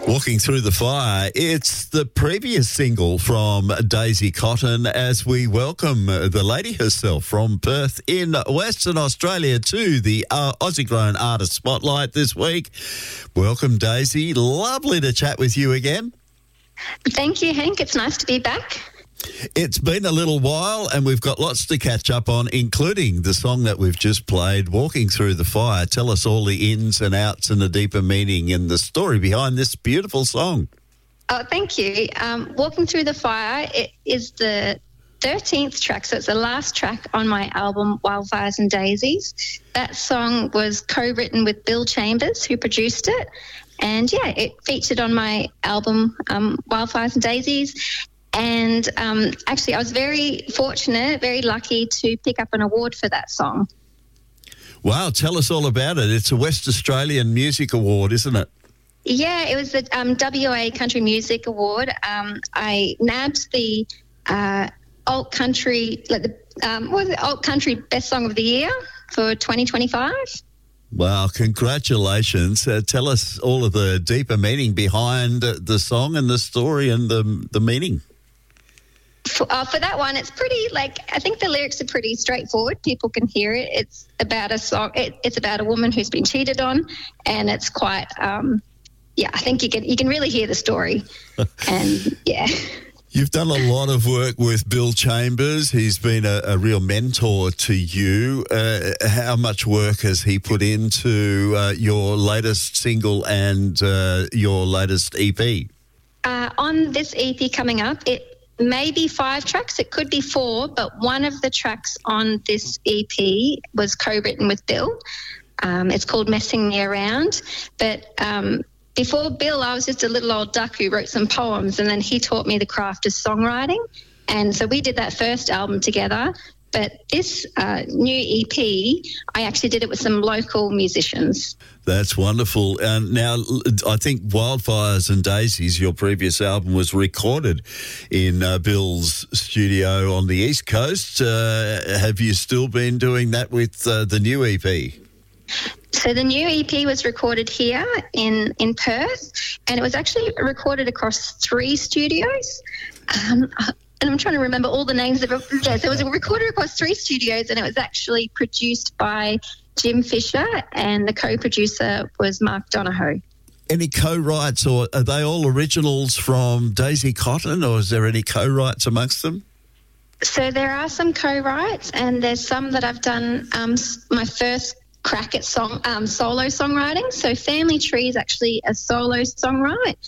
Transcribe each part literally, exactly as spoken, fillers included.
Walking Through the Fire, it's the previous single from Daisy Cotton as we welcome the lady herself from Perth in Western Australia to the uh, Aussie Grown Artist Spotlight this week. Welcome, Daisy. Lovely to chat with you again. Thank you, Hank. It's nice to be back. It's been a little while and we've got lots to catch up on, including the song that we've just played, Walking Through the Fire. Tell us all the ins and outs and the deeper meaning and the story behind this beautiful song. Oh, thank you. Um, Walking Through the Fire it is the thirteenth track, so it's the last track on my album, Wildfires and Daisies. That song was co-written with Bill Chambers, who produced it. And, yeah, it featured on my album, um, Wildfires and Daisies. And um, actually, I was very fortunate, very lucky to pick up an award for that song. Wow, tell us all about it. It's a West Australian Music Award, isn't it? Yeah, it was the um, W A Country Music Award. Um, I nabbed the uh, alt country, like the um, what was it, alt country best song of the year for twenty twenty-five. Wow, congratulations. Uh, tell us all of the deeper meaning behind uh, the song and the story and the the meaning. For, uh, for that one, it's pretty, like, I think the lyrics are pretty straightforward. People can hear it. It's about a song. It, it's about a woman who's been cheated on, and it's quite, um, yeah, I think you can you can really hear the story. And, yeah. You've done a lot of work with Bill Chambers. He's been a, a real mentor to you. Uh, how much work has he put into uh, your latest single and uh, your latest E P? Uh, on this E P coming up, it may be five tracks. It could be four, but one of the tracks on this E P was co-written with Bill. Um, it's called Messing Me Around. But um, before Bill, I was just a little old duck who wrote some poems, and then he taught me the craft of songwriting. And so we did that first album together. But this uh, new E P, I actually did it with some local musicians. That's wonderful. And now, I think Wildfires and Daisies, your previous album, was recorded in uh, Bill's studio on the East Coast. Uh, have you still been doing that with uh, the new E P? So the new E P was recorded here in, in Perth, and it was actually recorded across three studios. Um, and I'm trying to remember all the names of it. Yeah, so it was recorded across three studios, and it was actually produced by Jim Fisher, and the co-producer was Mark Donohoe. Any co-writes, or are they all originals from Daisy Cotton, or is there any co-writes amongst them? So there are some co-writes, and there's some that I've done um, my first crack at song um, solo songwriting. So Family Tree is actually a solo songwrite.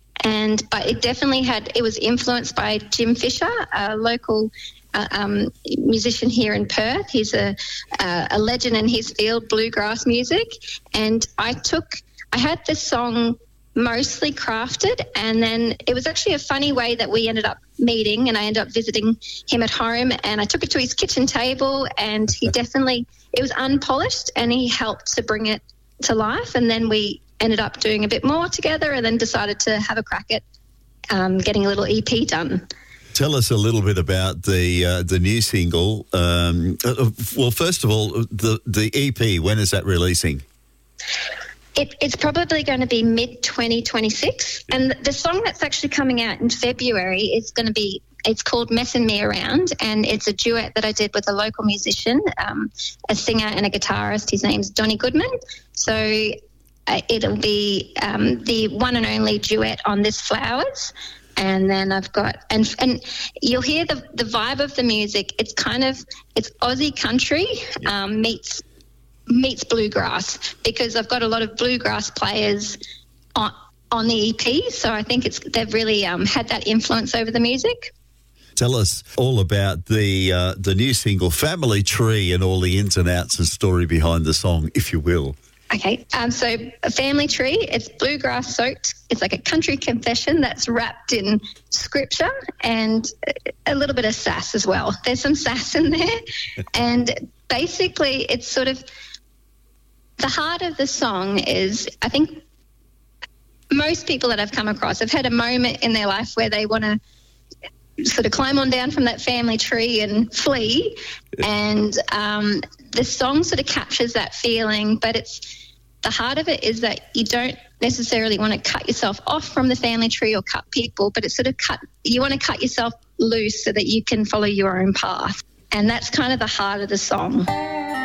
And but it definitely had, it was influenced by Jim Fisher, a local uh, um, musician here in Perth. He's a, uh, a legend in his field, bluegrass music. And I took, I had this song mostly crafted, and then it was actually a funny way that we ended up meeting, and I ended up visiting him at home, and I took it to his kitchen table, and he definitely, it was unpolished, and he helped to bring it to life. And then we ended up doing a bit more together, and then decided to have a crack at um, getting a little E P done. Tell us a little bit about the uh, the new single. Um, well, first of all, the the E P, when is that releasing? It, it's probably going to be mid twenty twenty-six, and the song that's actually coming out in February is going to be, it's called Messing Me Around, and it's a duet that I did with a local musician, um, a singer and a guitarist. His name's Donnie Goodman. So uh, it'll be um, the one and only duet on this Flowers. And then I've got, and and you'll hear the the vibe of the music. It's kind of, it's Aussie country um, meets meets bluegrass, because I've got a lot of bluegrass players on on the E P. So I think it's they've really um, had that influence over the music. Tell us all about the uh, the new single, Family Tree, and all the ins and outs and story behind the song, if you will. Okay, um, so a Family Tree, it's bluegrass soaked. It's like a country confession that's wrapped in scripture and a little bit of sass as well. There's some sass in there. And basically it's sort of, the heart of the song is, I think most people that I've come across have had a moment in their life where they want to sort of climb on down from that family tree and flee. And um, the song sort of captures that feeling, but it's the heart of it is that you don't necessarily want to cut yourself off from the family tree or cut people, but it's sort of cut, you want to cut yourself loose so that you can follow your own path. And that's kind of the heart of the song.